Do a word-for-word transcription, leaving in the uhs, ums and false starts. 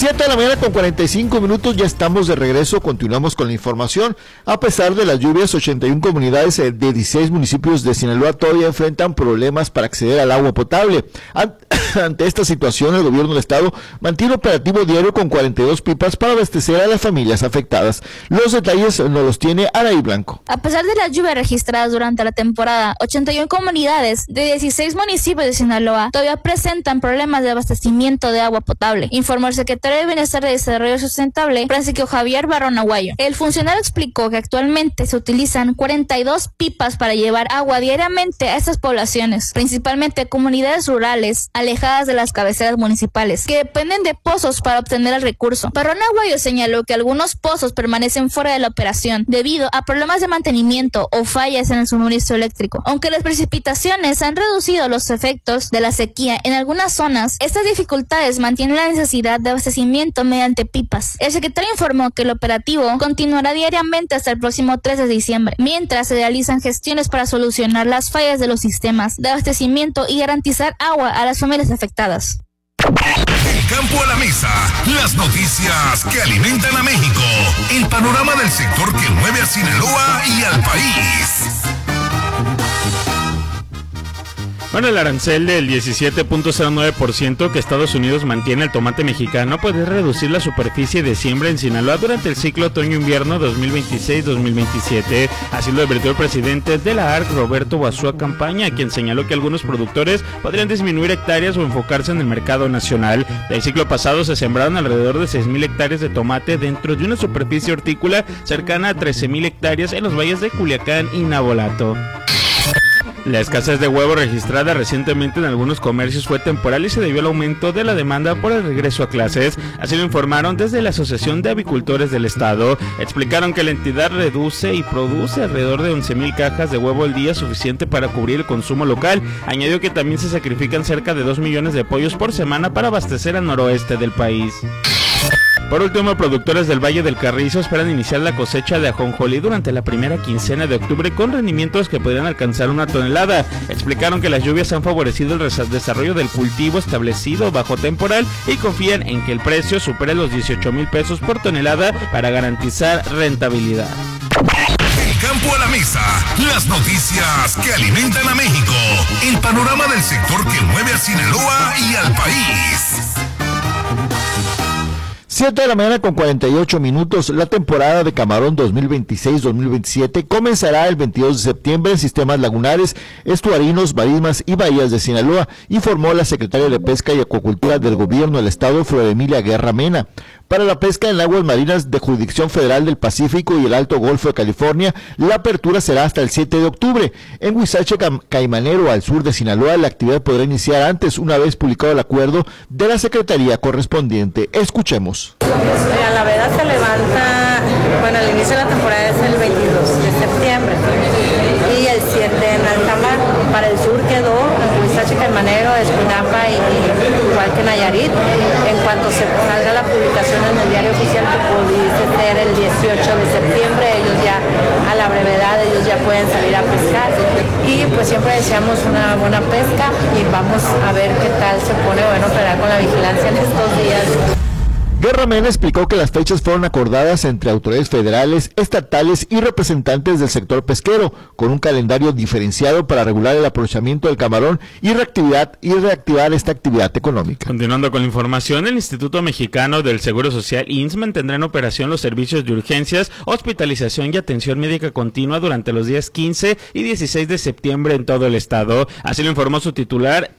siete de la mañana con cuarenta y cinco minutos, ya estamos de regreso, continuamos con la información. A pesar de las lluvias, ochenta y una comunidades de dieciséis municipios de Sinaloa todavía enfrentan problemas para acceder al agua potable. Ante esta situación, el gobierno del estado mantiene operativo diario con cuarenta y dos pipas para abastecer a las familias afectadas. Los detalles nos los tiene Araí Blanco. A pesar de las lluvias registradas durante la temporada, ochenta y una comunidades de dieciséis municipios de Sinaloa todavía presentan problemas de abastecimiento de agua potable, informó el secretario de Bienestar y Desarrollo Sustentable, Francisco Javier Barrón Aguayo. El funcionario explicó que actualmente se utilizan cuarenta y dos pipas para llevar agua diariamente a estas poblaciones, principalmente comunidades rurales alejadas de las cabeceras municipales, que dependen de pozos para obtener el recurso. Barrón Aguayo señaló que algunos pozos permanecen fuera de la operación debido a problemas de mantenimiento o fallas en el suministro eléctrico. Aunque las precipitaciones han reducido los efectos de la sequía en algunas zonas, estas dificultades mantienen la necesidad de abastecimiento mediante pipas. El secretario informó que el operativo continuará diariamente hasta el próximo tres de diciembre, mientras se realizan gestiones para solucionar las fallas de los sistemas de abastecimiento y garantizar agua a las familias afectadas. El campo a la mesa, las noticias que alimentan a México, el panorama del sector que mueve a Sinaloa y al país. Bueno, el arancel del diecisiete punto cero nueve por ciento que Estados Unidos mantiene al tomate mexicano puede reducir la superficie de siembra en Sinaloa durante el ciclo otoño-invierno dos mil veintiséis dos mil veintisiete. Así lo advirtió el presidente de la A R C, Roberto Basúa Campaña, quien señaló que algunos productores podrían disminuir hectáreas o enfocarse en el mercado nacional. Del ciclo pasado se sembraron alrededor de seis mil hectáreas de tomate dentro de una superficie hortícola cercana a trece mil hectáreas en los valles de Culiacán y Navolato. La escasez de huevo registrada recientemente en algunos comercios fue temporal y se debió al aumento de la demanda por el regreso a clases. Así lo informaron desde la Asociación de Avicultores del Estado. Explicaron que la entidad reduce y produce alrededor de once mil cajas de huevo al día, suficiente para cubrir el consumo local. Añadió que también se sacrifican cerca de dos millones de pollos por semana para abastecer al noroeste del país. Por último, productores del Valle del Carrizo esperan iniciar la cosecha de ajonjolí durante la primera quincena de octubre con rendimientos que podrían alcanzar una tonelada. Explicaron que las lluvias han favorecido el desarrollo del cultivo establecido bajo temporal y confían en que el precio supere los dieciocho mil pesos por tonelada para garantizar rentabilidad. El campo a la mesa, las noticias que alimentan a México, el panorama del sector que mueve a Sinaloa y al país. siete de la mañana con cuarenta y ocho minutos. La temporada de camarón dos mil veintiséis dos mil veintisiete comenzará el veintidós de septiembre en sistemas lagunares, estuarinos, marismas y bahías de Sinaloa, informó la secretaria de Pesca y Acuacultura del Gobierno del Estado, Flor Emilia Guerra Mena. Para la pesca en aguas marinas de jurisdicción federal del Pacífico y el Alto Golfo de California, la apertura será hasta el siete de octubre. En Huizache Caimanero, al sur de Sinaloa, la actividad podrá iniciar antes, una vez publicado el acuerdo de la Secretaría correspondiente. Escuchemos. La veda se levanta, bueno, el inicio de la temporada es el veintidós de septiembre y el siete en alta mar. Para el sur quedó Huizache Caimanero, Escuinapa y, y igual que Nayarit. En cuanto se salga la publicación en el diario oficial, que pudiese ser el dieciocho de septiembre, ellos ya, a la brevedad, ellos ya pueden salir a pescar. Y pues siempre deseamos una buena pesca y vamos a ver qué tal se pone, bueno, operar con la vigilancia en estos días. Guerra Mena explicó que las fechas fueron acordadas entre autoridades federales, estatales y representantes del sector pesquero, con un calendario diferenciado para regular el aprovechamiento del camarón y reactividad y reactivar esta actividad económica. Continuando con la información, el Instituto Mexicano del Seguro Social, I M S S, mantendrá en operación los servicios de urgencias, hospitalización y atención médica continua durante los días quince y dieciséis de septiembre en todo el estado. Así lo informó su titular,